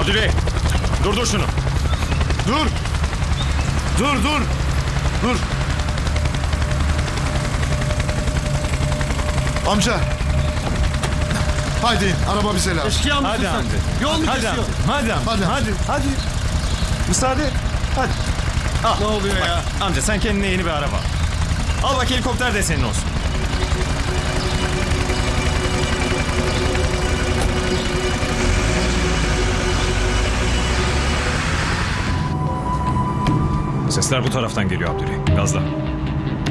Abdüley, durdur şunu. Dur. Dur. Amca. Haydi araba bize lazım. Eşkıya mısın Hadi sen? amca. Yol mu Hadi kesiyor? amca. Hadi amca. Hadi. Hadi. Müsaade et. Hadi. Al. Ne oluyor ya? Amca sen kendine yeni bir araba al. Al bak, helikopter de senin olsun. Sesler bu taraftan geliyor Abdüley. Gazla.